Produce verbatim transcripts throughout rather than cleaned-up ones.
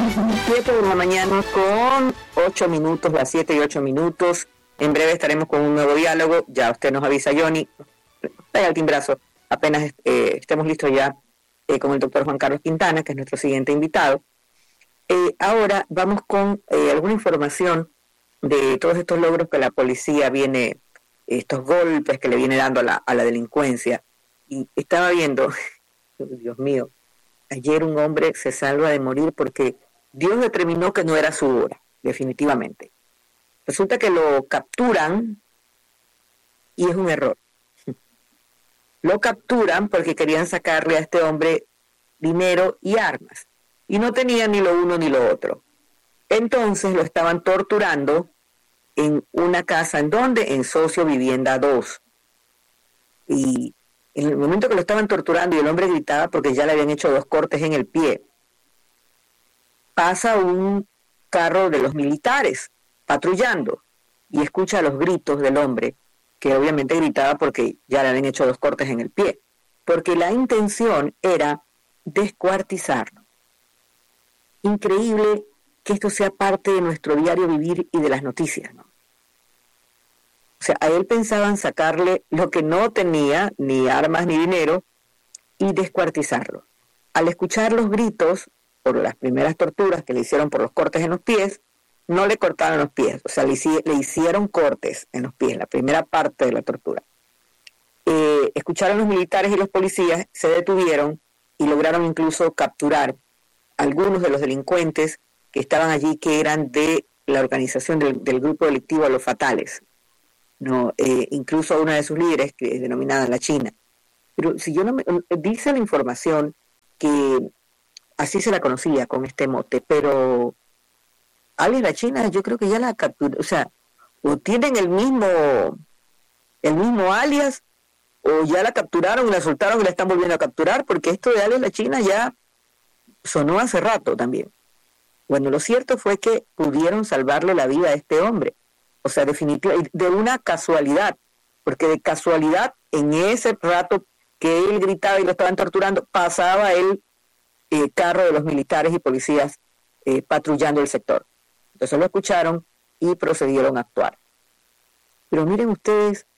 siete de la mañana con ocho minutos, las siete y ocho minutos. En breve estaremos con un nuevo diálogo. Ya usted nos avisa, Johnny. Pega el timbrazo. Apenas eh, estemos listos ya eh, con el doctor Juan Carlos Quintana, que es nuestro siguiente invitado. Eh, ahora vamos con eh, alguna información de todos estos logros que la policía viene, estos golpes que le viene dando a la, a la delincuencia. Y estaba viendo, Dios mío, ayer un hombre se salva de morir porque Dios determinó que no era su hora, definitivamente. Resulta que lo capturan y es un error. Lo capturan porque querían sacarle a este hombre dinero y armas. Y no tenía ni lo uno ni lo otro. Entonces lo estaban torturando en una casa, ¿en dónde? En Socio Vivienda dos. Y en el momento que lo estaban torturando y el hombre gritaba porque ya le habían hecho dos cortes en el pie, pasa un carro de los militares patrullando y escucha los gritos del hombre, que obviamente gritaba porque ya le habían hecho dos cortes en el pie, porque la intención era descuartizarlo. Increíble que esto sea parte de nuestro diario vivir y de las noticias, ¿no? O sea, a él pensaban sacarle lo que no tenía, ni armas ni dinero, y descuartizarlo. Al escuchar los gritos por las primeras torturas que le hicieron por los cortes en los pies, no le cortaron los pies, o sea, le, le hicieron cortes en los pies, la primera parte de la tortura. Eh, escucharon los militares y los policías, se detuvieron y lograron incluso capturar algunos de los delincuentes que estaban allí, que eran de la organización del, del grupo delictivo Los Fatales, no, eh, incluso a una de sus líderes, que es denominada La China. Pero si yo no me, dice la información que así se la conocía con este mote, pero alias La China yo creo que ya la capturó, o sea, o tienen el mismo el mismo alias, o ya la capturaron y la soltaron y la están volviendo a capturar, porque esto de alias La China ya sonó hace rato también. Bueno, lo cierto fue que pudieron salvarle la vida a este hombre, o sea, definitivamente, de una casualidad, porque de casualidad, en ese rato que él gritaba y lo estaban torturando, pasaba el eh, carro de los militares y policías eh, patrullando el sector. Entonces lo escucharon y procedieron a actuar. Pero miren ustedes,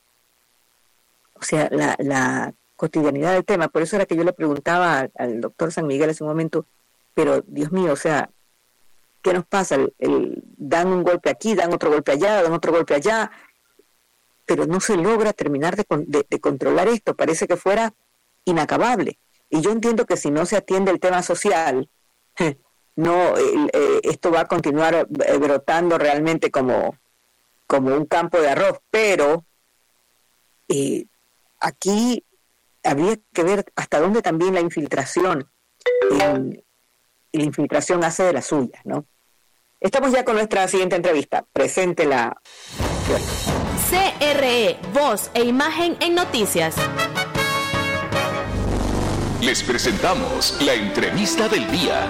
o sea, la, la cotidianidad del tema. Por eso era que yo le preguntaba al, al doctor San Miguel hace un momento, pero Dios mío, o sea, ¿qué nos pasa? El, el, dan un golpe aquí, dan otro golpe allá, dan otro golpe allá, pero no se logra terminar de, de, de controlar esto. Parece que fuera inacabable. Y yo entiendo que si no se atiende el tema social, no, eh, eh, esto va a continuar eh, brotando realmente como, como un campo de arroz, pero eh, aquí habría que ver hasta dónde también la infiltración eh, la infiltración hace de las suyas, ¿no? Estamos ya con nuestra siguiente entrevista. Preséntela. C R E, voz e imagen en noticias. Les presentamos la entrevista del día.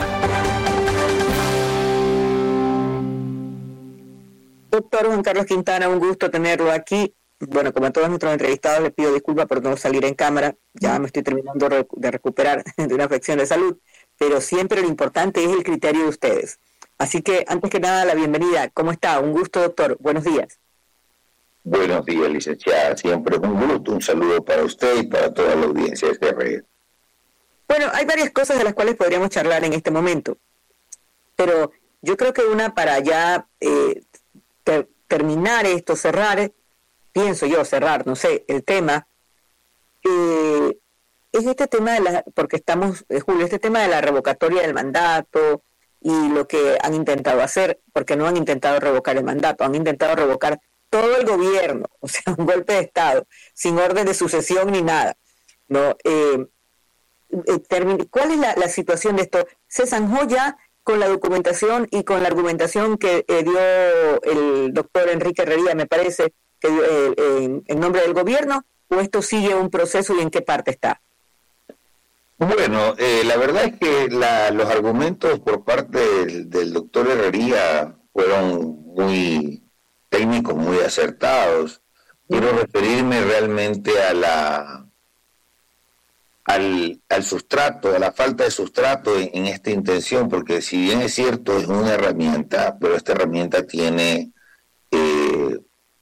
Doctor Juan Carlos Quintana, un gusto tenerlo aquí. Bueno, como a todos nuestros entrevistados, les pido disculpas por no salir en cámara. Ya me estoy terminando de recuperar de una afección de salud, pero siempre lo importante es el criterio de ustedes. Así que, antes que nada, la bienvenida. ¿Cómo está? Un gusto, doctor. Buenos días. Buenos días, licenciada. Siempre un gusto. Un saludo para usted y para toda la audiencia de este red. Bueno, hay varias cosas de las cuales podríamos charlar en este momento, pero yo creo que una para ya eh, ter- terminar esto, cerrar, pienso yo, cerrar, no sé, el tema, eh, es este tema de la, porque estamos, eh, Julio, este tema de la revocatoria del mandato y lo que han intentado hacer, porque no han intentado revocar el mandato, han intentado revocar todo el gobierno, o sea, un golpe de Estado, sin orden de sucesión ni nada, ¿no? Eh, ¿Cuál es la, la situación de esto? ¿Se zanjó ya con la documentación y con la argumentación que eh, dio el doctor Enrique Herrería, me parece, que dio, eh, en, en nombre del gobierno, o esto sigue un proceso y en qué parte está? Bueno, eh, la verdad es que la, los argumentos por parte del, del doctor Herrería fueron muy técnicos, muy acertados. Quiero referirme realmente a la al, al sustrato, a la falta de sustrato en, en esta intención, porque si bien es cierto, es una herramienta, pero esta herramienta tiene eh,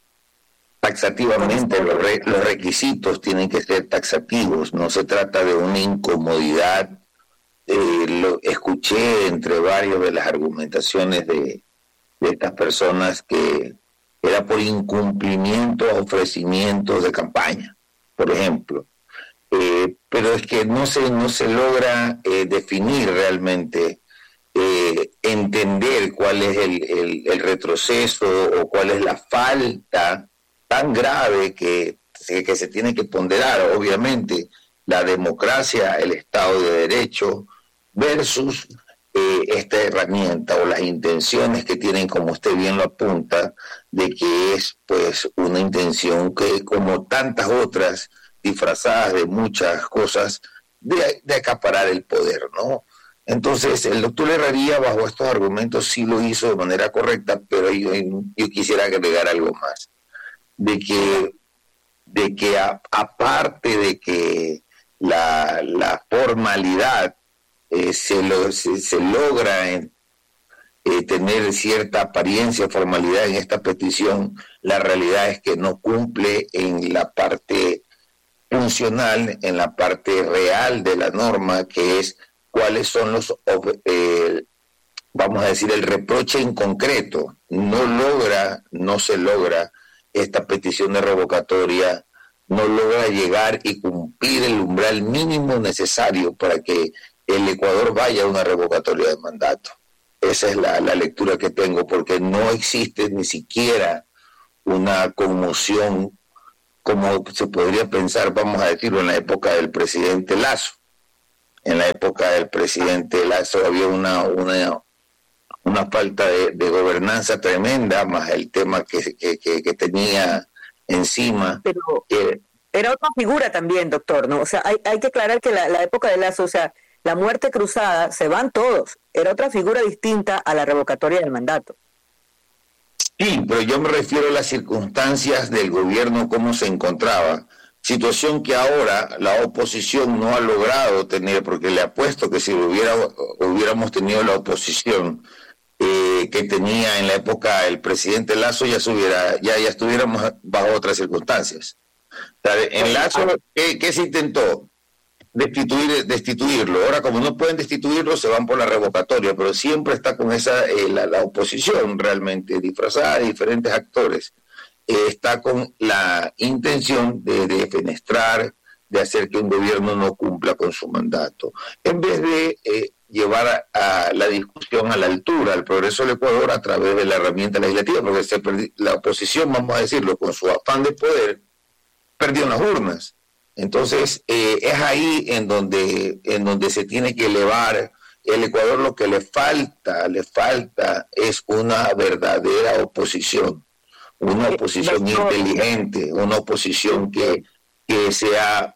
taxativamente los, re, los requisitos tienen que ser taxativos, no se trata de una incomodidad. Eh, lo escuché entre varias de las argumentaciones de, de estas personas que era por incumplimiento a ofrecimientos de campaña, por ejemplo. Eh, pero es que no se, no se logra eh, definir realmente, eh, entender cuál es el, el, el retroceso o cuál es la falta tan grave que, que se tiene que ponderar, obviamente, la democracia, el Estado de Derecho, versus eh, esta herramienta o las intenciones que tienen, como usted bien lo apunta, de que es pues una intención que, como tantas otras, disfrazadas de muchas cosas, de, de acaparar el poder, ¿no? Entonces, el doctor Herrería, bajo estos argumentos, sí lo hizo de manera correcta, pero yo, yo quisiera agregar algo más, de que, de que a, aparte de que la, la formalidad eh, se, lo, se, se logra en, eh, tener cierta apariencia o formalidad en esta petición, la realidad es que no cumple en la parte funcional, en la parte real de la norma, que es cuáles son los, eh, vamos a decir, el reproche en concreto. No logra, no se logra esta petición de revocatoria, no logra llegar y cumplir el umbral mínimo necesario para que el Ecuador vaya a una revocatoria de mandato. Esa es la, la lectura que tengo, porque no existe ni siquiera una conmoción como se podría pensar, vamos a decirlo, en la época del presidente Lasso. En la época del presidente Lasso había una una, una falta de, de gobernanza tremenda, más el tema que, que, que, que tenía encima. Pero eh, era otra figura también, doctor, ¿no? O sea, hay, hay que aclarar que la, la época de Lasso, o sea, la muerte cruzada, se van todos. Era otra figura distinta a la revocatoria del mandato. Sí, pero yo me refiero a las circunstancias del gobierno, cómo se encontraba. Situación que ahora la oposición no ha logrado tener, porque le apuesto que si hubiera, hubiéramos tenido la oposición eh, que tenía en la época el presidente Lasso, ya, se hubiera, ya, ya estuviéramos bajo otras circunstancias. O sea, en Lasso, ¿qué, qué se intentó? Destituir, destituirlo. Ahora, como no pueden destituirlo, se van por la revocatoria, pero siempre está con esa eh, la, la oposición realmente disfrazada de diferentes actores. Eh, está con la intención de, de defenestrar, de hacer que un gobierno no cumpla con su mandato, en vez de eh, llevar a, a la discusión a la altura, al progreso del Ecuador a través de la herramienta legislativa, porque se perdi- la oposición, vamos a decirlo, con su afán de poder, perdió en las urnas. Entonces, eh, es ahí en donde, en donde se tiene que elevar el Ecuador. Lo que le falta, le falta es una verdadera oposición, una oposición inteligente, una oposición que, que sea,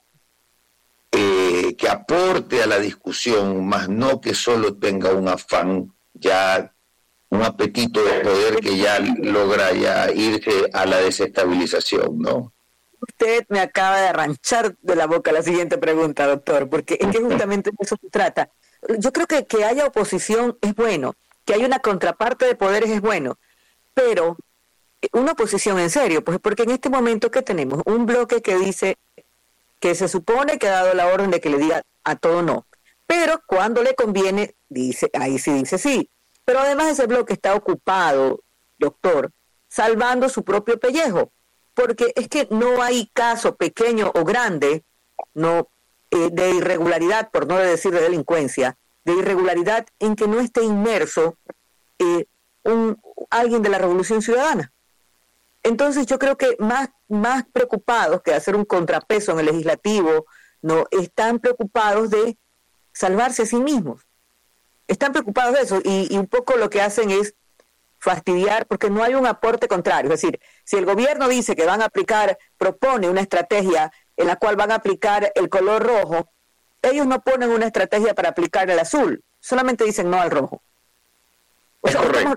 eh, que aporte a la discusión, más no que solo tenga un afán, ya un apetito de poder que ya logra ya irse a la desestabilización, ¿no? Usted me acaba de arranchar de la boca la siguiente pregunta, doctor, porque es que justamente de eso se trata. Yo creo que que haya oposición es bueno, que haya una contraparte de poderes es bueno, pero una oposición en serio, pues porque en este momento que tenemos un bloque que dice que se supone que ha dado la orden de que le diga a todo no, pero cuando le conviene, dice ahí sí dice sí. Pero además ese bloque está ocupado, doctor, salvando su propio pellejo. Porque es que no hay caso pequeño o grande no eh, de irregularidad, por no decir de delincuencia, de irregularidad en que no esté inmerso eh, un, alguien de la Revolución Ciudadana. Entonces yo creo que más, más preocupados que hacer un contrapeso en el legislativo, no están preocupados de salvarse a sí mismos. Están preocupados de eso y, y un poco lo que hacen es fastidiar, porque no hay un aporte contrario. Es decir, si el gobierno dice que van a aplicar, propone una estrategia en la cual van a aplicar el color rojo, ellos no ponen una estrategia para aplicar el azul, solamente dicen no al rojo. O sea, estamos,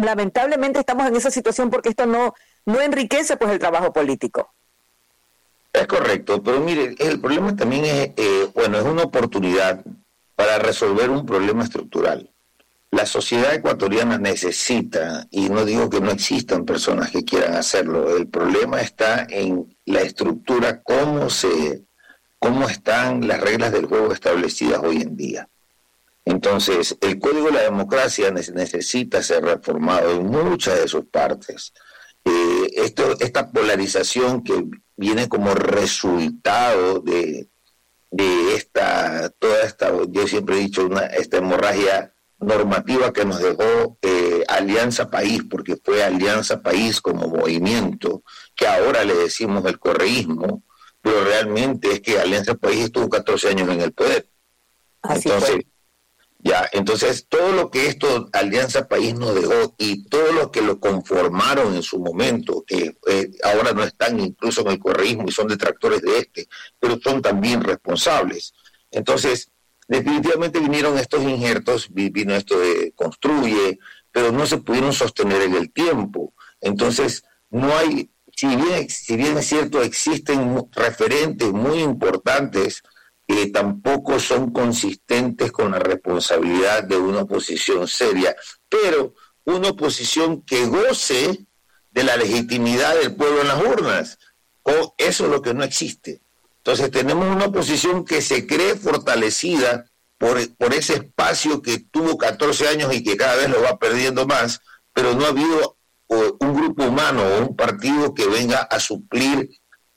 lamentablemente estamos en esa situación porque esto no, no enriquece pues el trabajo político. Es correcto, pero mire, el problema también es, eh, bueno, es una oportunidad para resolver un problema estructural. La sociedad ecuatoriana necesita, y no digo que no existan personas que quieran hacerlo, el problema está en la estructura, cómo se, cómo están las reglas del juego establecidas hoy en día. Entonces, el Código de la Democracia necesita ser reformado en muchas de sus partes. Eh, esto, esta polarización que viene como resultado de, de esta, toda esta, yo siempre he dicho, una, esta hemorragia normativa que nos dejó eh, Alianza País, porque fue Alianza País como movimiento, que ahora le decimos el correísmo, pero realmente es que Alianza País estuvo catorce años en el poder. Así entonces, fue. Ya, entonces todo lo que esto Alianza País nos dejó y todos los que lo conformaron en su momento, que eh, ahora no están incluso en el correísmo y son detractores de este, pero son también responsables. Entonces, definitivamente vinieron estos injertos, vino esto de Construye, pero no se pudieron sostener en el tiempo. Entonces, no hay, si bien, si bien es cierto, existen referentes muy importantes que tampoco son consistentes con la responsabilidad de una oposición seria, pero una oposición que goce de la legitimidad del pueblo en las urnas. O eso es lo que no existe. Entonces tenemos una oposición que se cree fortalecida por, por ese espacio que tuvo catorce años y que cada vez lo va perdiendo más, pero no ha habido o, un grupo humano o un partido que venga a suplir,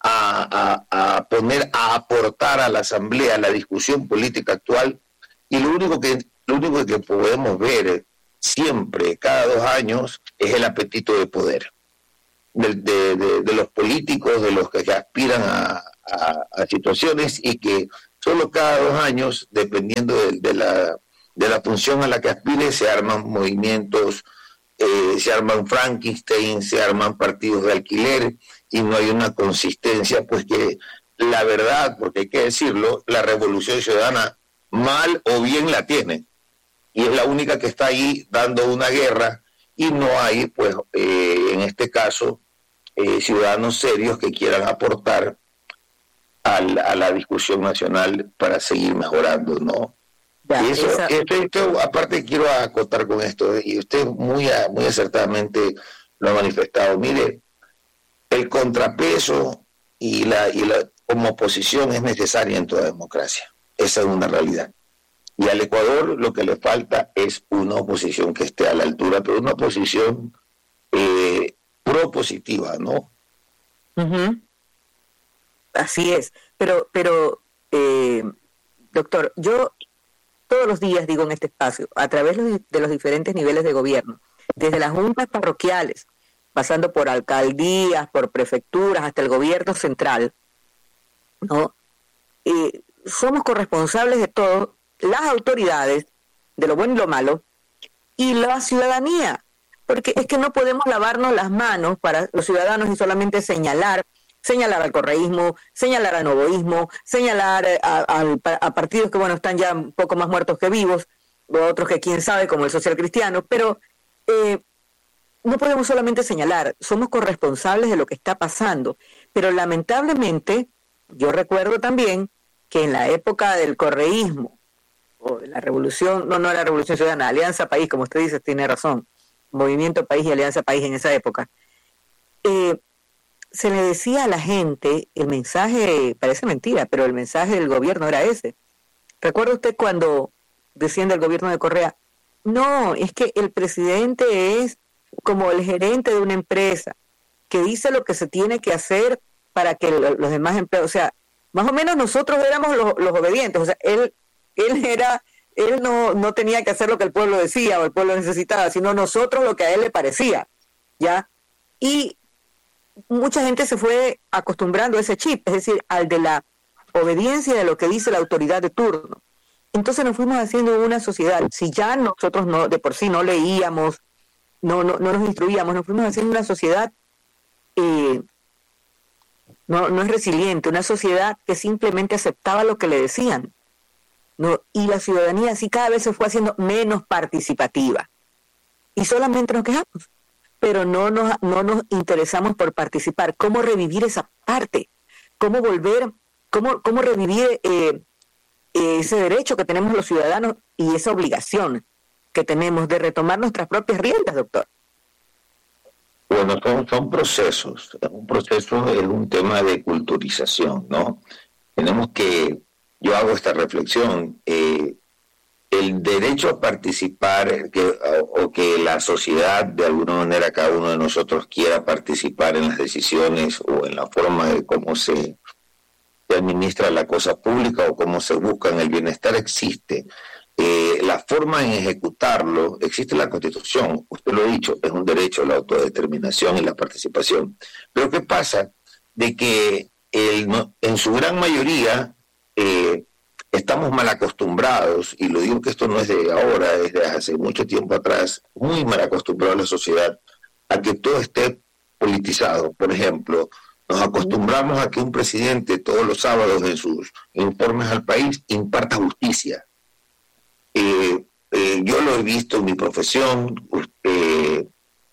a, a, a poner, a aportar a la asamblea, a la discusión política actual. Y lo único que, lo único que podemos ver siempre, cada dos años, es el apetito de poder de, de, de, de los políticos, de los que, que aspiran a A, a situaciones, y que solo cada dos años, dependiendo de, de, la, de la función a la que aspire, se arman movimientos, eh, se arman Frankenstein, se arman partidos de alquiler, y no hay una consistencia, pues que la verdad, porque hay que decirlo, la Revolución Ciudadana mal o bien la tiene, y es la única que está ahí dando una guerra, y no hay, pues, eh, en este caso, eh, ciudadanos serios que quieran aportar A la, a la discusión nacional para seguir mejorando, ¿no? Ya, y eso, esa... esto, esto, aparte quiero acotar con esto, y usted muy, muy acertadamente lo ha manifestado. Mire, el contrapeso y la, y la como oposición es necesaria en toda democracia. Esa es una realidad. Y al Ecuador lo que le falta es una oposición que esté a la altura, pero una oposición eh, propositiva, ¿no? Uh-huh. Así es, pero, pero eh, doctor, yo todos los días digo en este espacio, a través de los diferentes niveles de gobierno, desde las juntas parroquiales, pasando por alcaldías, por prefecturas, hasta el gobierno central, ¿no? Eh, somos corresponsables de todo, las autoridades, de lo bueno y lo malo, y la ciudadanía, porque es que no podemos lavarnos las manos para los ciudadanos y solamente señalar, señalar al correísmo, señalar al novoísmo, señalar a, a, a partidos que, bueno, están ya un poco más muertos que vivos, o otros que quién sabe, como el social cristiano, pero eh, no podemos solamente señalar, somos corresponsables de lo que está pasando, pero lamentablemente, yo recuerdo también que en la época del correísmo, o de la revolución, no, no la Revolución Ciudadana, Alianza País, como usted dice, tiene razón, Movimiento País y Alianza País en esa época, eh, se le decía a la gente, el mensaje, parece mentira, pero el mensaje del gobierno era ese. ¿Recuerda usted cuando decían del gobierno de Correa? No, es que el presidente es como el gerente de una empresa, que dice lo que se tiene que hacer para que los demás empleados, o sea, más o menos nosotros éramos los, los obedientes, o sea, él, él era, él no, no tenía que hacer lo que el pueblo decía o el pueblo necesitaba, sino nosotros lo que a él le parecía, ¿ya? Y mucha gente se fue acostumbrando a ese chip, es decir, al de la obediencia de lo que dice la autoridad de turno. Entonces nos fuimos haciendo una sociedad, si ya nosotros no de por sí no leíamos, no no, no nos instruíamos, nos fuimos haciendo una sociedad eh, no, no es resiliente, una sociedad que simplemente aceptaba lo que le decían, ¿no? Y la ciudadanía así cada vez se fue haciendo menos participativa. Y solamente nos quejamos, pero no nos, no nos interesamos por participar. ¿Cómo revivir esa parte? cómo volver, cómo, cómo revivir eh, ese derecho que tenemos los ciudadanos y esa obligación que tenemos de retomar nuestras propias riendas, doctor. Bueno, son, son procesos. Un proceso es un tema de culturización, ¿no? Tenemos que, yo hago esta reflexión, eh, el derecho a participar que, o, o que la sociedad, de alguna manera, cada uno de nosotros quiera participar en las decisiones o en la forma de cómo se, se administra la cosa pública o cómo se busca en el bienestar, existe. Eh, la forma en ejecutarlo, existe la Constitución, usted lo ha dicho, es un derecho a la autodeterminación y la participación. Pero ¿qué pasa? De que el, en su gran mayoría eh, estamos mal acostumbrados, y lo digo que esto no es de ahora, es de hace mucho tiempo atrás, muy mal acostumbrado a la sociedad a que todo esté politizado. Por ejemplo, nos acostumbramos a que un presidente todos los sábados en sus informes al país imparta justicia. Eh, eh, yo lo he visto en mi profesión eh,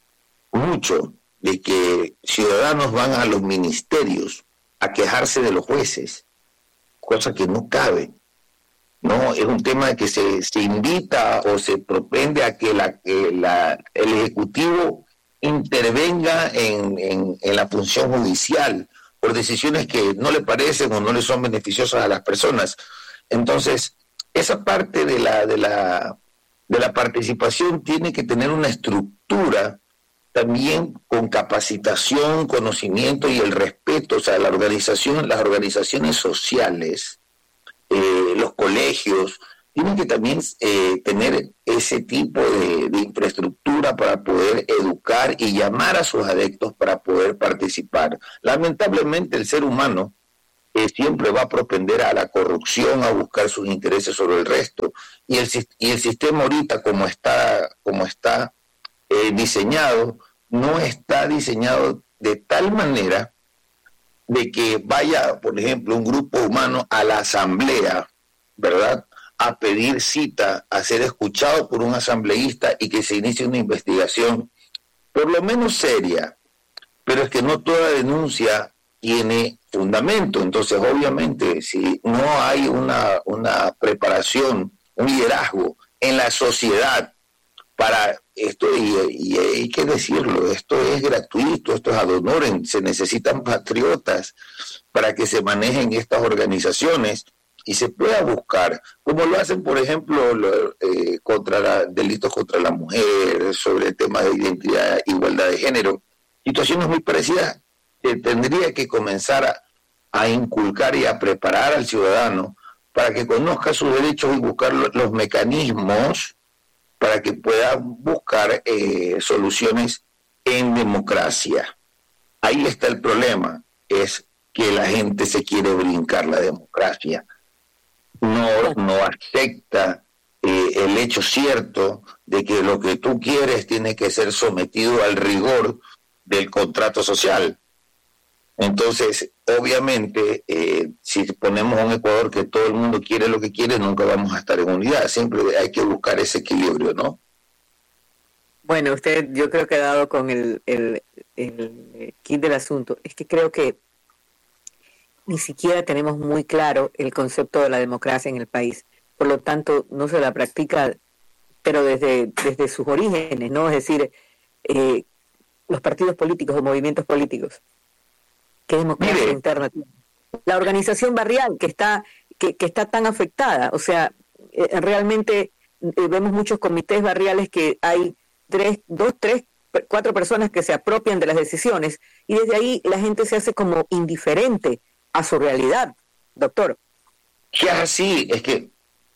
mucho, de que ciudadanos van a los ministerios a quejarse de los jueces, cosa que no cabe. No, es un tema que se, se invita o se propende a que la, eh, la, el Ejecutivo intervenga en, en, en la función judicial por decisiones que no le parecen o no le son beneficiosas a las personas. Entonces, esa parte de la, de la, de la participación tiene que tener una estructura también con capacitación, conocimiento y el respeto. O sea, la organización, las organizaciones sociales, eh, los colegios, tienen que también eh, tener ese tipo de, de infraestructura para poder educar y llamar a sus adeptos para poder participar. Lamentablemente el ser humano eh, siempre va a propender a la corrupción, a buscar sus intereses sobre el resto, y el, y el sistema ahorita como está, como está eh, diseñado, no está diseñado de tal manera de que vaya, por ejemplo, un grupo humano a la asamblea, ¿verdad?, a pedir cita, a ser escuchado por un asambleísta y que se inicie una investigación, por lo menos seria, pero es que no toda denuncia tiene fundamento. Entonces, obviamente, si no hay una, una preparación, un liderazgo en la sociedad para esto, y, y hay que decirlo, esto es gratuito, esto es ad honorem, se necesitan patriotas para que se manejen estas organizaciones y se pueda buscar, como lo hacen, por ejemplo, lo, eh, contra la, delitos contra la mujer, sobre temas de identidad, igualdad de género, situaciones muy parecidas. Se tendría que comenzar a, a inculcar y a preparar al ciudadano para que conozca sus derechos y buscar lo, los mecanismos para que pueda buscar eh, soluciones en democracia. Ahí está el problema, es que la gente se quiere brincar la democracia. No, no acepta eh, el hecho cierto de que lo que tú quieres tiene que ser sometido al rigor del contrato social. Entonces, obviamente, eh, si ponemos a un Ecuador que todo el mundo quiere lo que quiere, nunca vamos a estar en unidad. Siempre hay que buscar ese equilibrio, ¿no? Bueno, usted yo creo que ha dado con el, el, el kit del asunto. Es que creo que ni siquiera tenemos muy claro el concepto de la democracia en el país. Por lo tanto, no se la practica, pero desde, desde sus orígenes, ¿no? Es decir, eh, los partidos políticos o movimientos políticos. ¿Qué democracia Mire. interna tiene? La organización barrial que está, que, que está tan afectada. O sea, eh, realmente eh, vemos muchos comités barriales que hay tres, dos, tres, cuatro personas que se apropian de las decisiones y desde ahí la gente se hace como indiferente a su realidad, doctor. Que es así, es que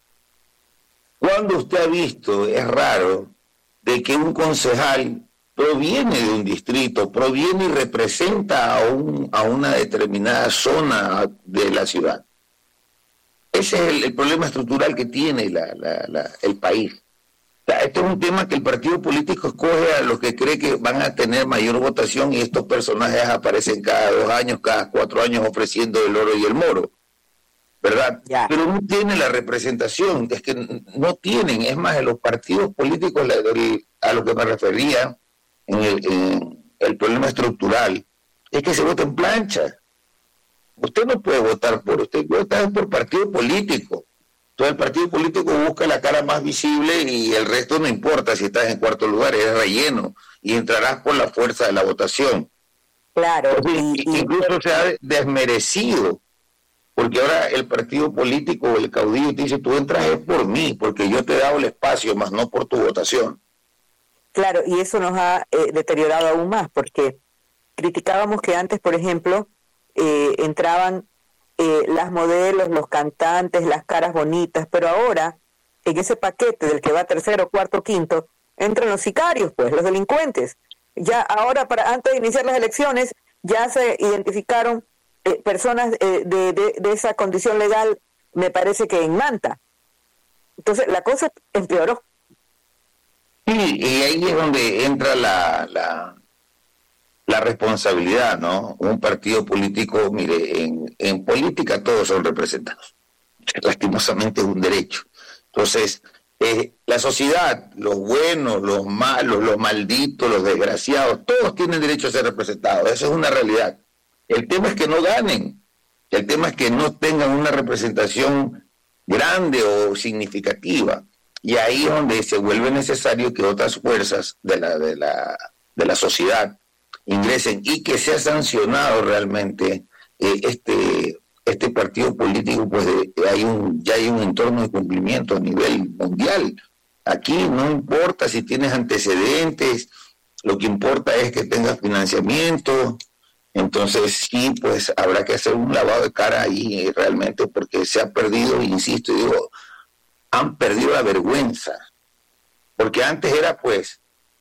cuando usted ha visto, es raro, de que un concejal proviene de un distrito, proviene y representa a, un, a una determinada zona de la ciudad. Ese es el, el problema estructural que tiene la, la, la, el país. O sea, este es un tema que el partido político escoge a los que cree que van a tener mayor votación y estos personajes aparecen cada dos años, cada cuatro años ofreciendo el oro y el moro, ¿verdad? Yeah. Pero no tiene la representación, es que no tienen, es más, en los partidos políticos, a lo que me refería en el, en el problema estructural, es que se vota en plancha. Usted no puede votar por usted, puede votar por partido político. Entonces el partido político busca la cara más visible y el resto no importa si estás en cuarto lugar, eres relleno y entrarás por la fuerza de la votación. Claro. Entonces, y, incluso y... se ha desmerecido, porque ahora el partido político, el caudillo te dice, tú entras es por mí, porque yo te he dado el espacio, más no por tu votación. Claro, y eso nos ha eh, deteriorado aún más, porque criticábamos que antes, por ejemplo, eh, entraban eh, las modelos, los cantantes, las caras bonitas, pero ahora, en ese paquete del que va tercero, cuarto, quinto, entran los sicarios, pues, los delincuentes. Ya ahora, para antes de iniciar las elecciones, ya se identificaron eh, personas eh, de, de, de esa condición legal, me parece que en Manta. Entonces, la cosa empeoró. Sí, y ahí es donde entra la, la, la responsabilidad, ¿no? Un partido político, mire, en, en política todos son representados. Lastimosamente es un derecho. Entonces, eh, la sociedad, los buenos, los malos, los malditos, los desgraciados, todos tienen derecho a ser representados. Eso es una realidad. El tema es que no ganen. El tema es que no tengan una representación grande o significativa. Y ahí es donde se vuelve necesario que otras fuerzas de la, de la, de la sociedad ingresen y que sea sancionado realmente eh, este, este partido político, pues de, hay un, ya hay un entorno de cumplimiento a nivel mundial. Aquí no importa si tienes antecedentes, lo que importa es que tengas financiamiento. Entonces sí, pues habrá que hacer un lavado de cara ahí eh, realmente, porque se ha perdido, insisto, y digo, han perdido la vergüenza, porque antes era pues,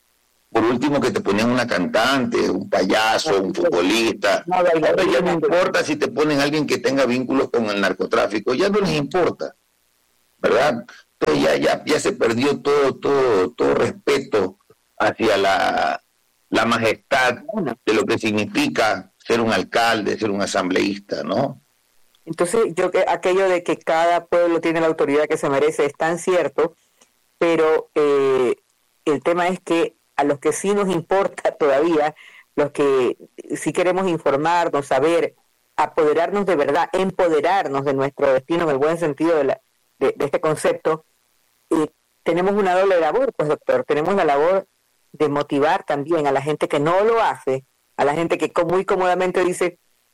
por último que te ponían una cantante, un payaso, un futbolista, ahora ya no importa si te ponen a alguien que tenga vínculos con el narcotráfico, ya no les importa, ¿verdad? Entonces ya, ya, ya se perdió todo, todo, todo respeto hacia la, la majestad de lo que significa ser un alcalde, ser un asambleísta, ¿no? Entonces, yo que aquello de que cada pueblo tiene la autoridad que se merece es tan cierto, pero eh, el tema es que a los que sí nos importa todavía, los que sí queremos informarnos, saber, apoderarnos de verdad, empoderarnos de nuestro destino en el buen sentido de, la, de, de este concepto, eh, tenemos una doble labor, pues doctor, tenemos la labor de motivar también a la gente que no lo hace, a la gente que muy cómodamente dice,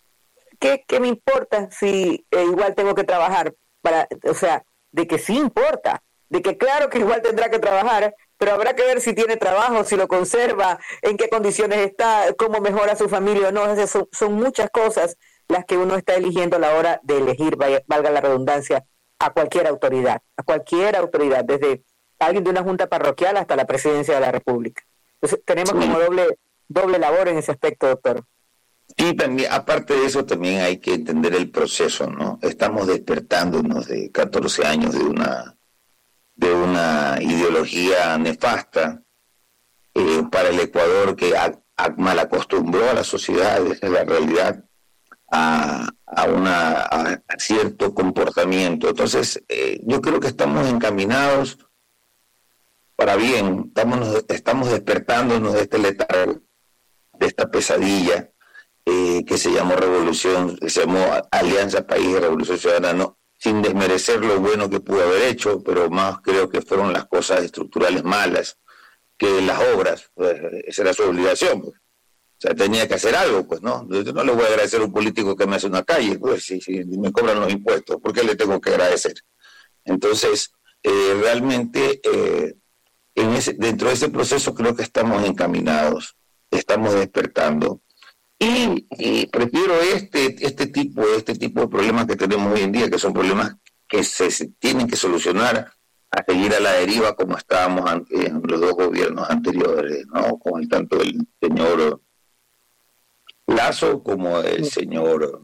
¿Qué, ¿Qué me importa si eh, igual tengo que trabajar? Para, o sea, de que sí importa, de que claro que igual tendrá que trabajar, pero habrá que ver si tiene trabajo, si lo conserva, en qué condiciones está, cómo mejora su familia o no. Es decir, son, son muchas cosas las que uno está eligiendo a la hora de elegir, vaya, valga la redundancia, a cualquier autoridad, a cualquier autoridad, desde alguien de una junta parroquial hasta la presidencia de la República. Entonces, tenemos sí. como doble, doble labor en ese aspecto, doctor. Sí, también, aparte de eso, también hay que entender el proceso, ¿no? Estamos despertándonos de catorce años de una, de una ideología nefasta eh, para el Ecuador que a, a malacostumbró a la sociedad, esa es la realidad, a, a, una, a cierto comportamiento. Entonces, eh, yo creo que estamos encaminados para bien, estamos, estamos despertándonos de este letargo, de esta pesadilla, Eh, que se llamó Revolución, se llamó Alianza País de Revolución Ciudadana, no, sin desmerecer lo bueno que pudo haber hecho, pero más creo que fueron las cosas estructurales malas que las obras, pues, esa era su obligación, pues. O sea, tenía que hacer algo, pues, ¿no? Yo no le voy a agradecer a un político que me hace una calle, pues, si, si me cobran los impuestos, ¿por qué le tengo que agradecer? Entonces, eh, realmente, eh, en ese, dentro de ese proceso creo que estamos encaminados, estamos despertando. Y, y prefiero este este tipo este tipo de problemas que tenemos hoy en día, que son problemas que se, se tienen que solucionar, a seguir a la deriva como estábamos en los dos gobiernos anteriores, ¿no? Con el tanto el señor Lasso como el señor,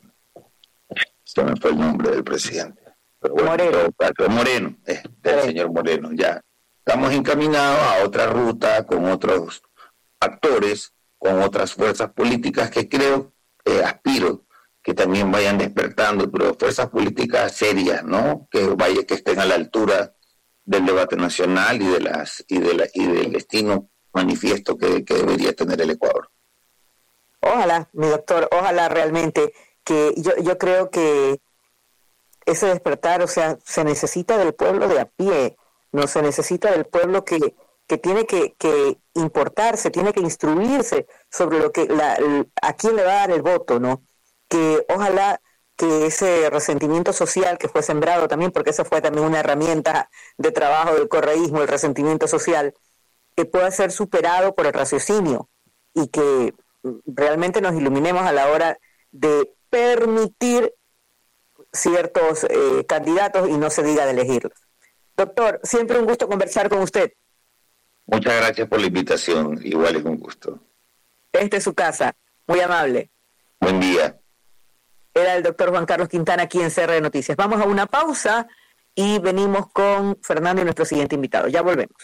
se me fue el nombre del presidente, pero bueno, Moreno, todo, Moreno eh, del sí. señor Moreno. Ya estamos encaminados a otra ruta con otros actores, con otras fuerzas políticas que creo, eh, aspiro, que también vayan despertando, pero fuerzas políticas serias, ¿no? Que vaya, que estén a la altura del debate nacional y de las y de la y del destino manifiesto que, que debería tener el Ecuador. Ojalá, mi doctor, ojalá realmente que yo, yo creo que ese despertar, o sea, se necesita del pueblo de a pie, no se necesita del pueblo que, que tiene que, que importarse, tiene que instruirse sobre lo que la, a quién le va a dar el voto, ¿no? Que ojalá que ese resentimiento social que fue sembrado también, porque esa fue también una herramienta de trabajo del correísmo, el resentimiento social, que pueda ser superado por el raciocinio y que realmente nos iluminemos a la hora de permitir ciertos eh, candidatos y no se diga de elegirlos. Doctor, siempre un gusto conversar con usted. Muchas gracias por la invitación, igual es un gusto. Esta es su casa, muy amable. Buen día. Era el doctor Juan Carlos Quintana aquí en C R Noticias. Vamos a una pausa y venimos con Fernando y nuestro siguiente invitado. Ya volvemos.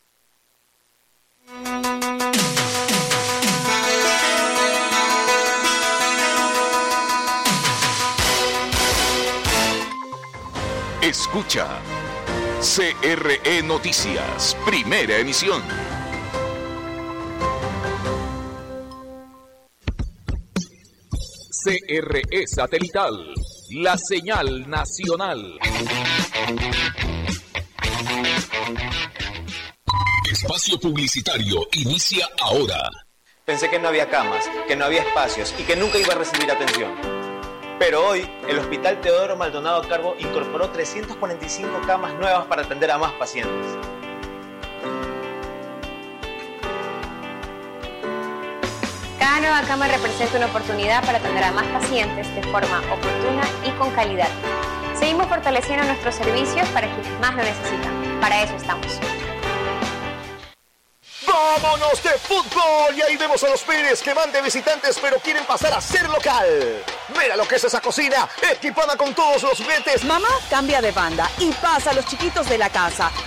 Escucha C R E Noticias, primera emisión. C R E Satelital, la señal nacional. Espacio publicitario inicia ahora. Pensé que no había camas, que no había espacios y que nunca iba a recibir atención. Pero hoy, el Hospital Teodoro Maldonado Carbo incorporó trescientas cuarenta y cinco camas nuevas para atender a más pacientes. Cada nueva cama representa una oportunidad para atender a más pacientes de forma oportuna y con calidad. Seguimos fortaleciendo nuestros servicios para quienes más lo necesitan. Para eso estamos. ¡Vámonos de fútbol! Y ahí vemos a los Pérez que van de visitantes pero quieren pasar a ser local. Mira lo que es esa cocina, equipada con todos los juguetes. Mamá cambia de banda y pasa a los chiquitos de la casa.